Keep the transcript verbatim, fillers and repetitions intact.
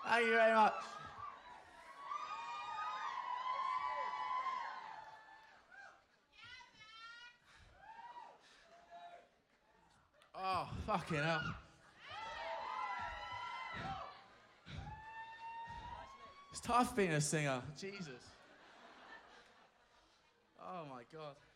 Thank you very much. Oh, fucking hell. It's tough being a singer. Jesus. Oh, my God.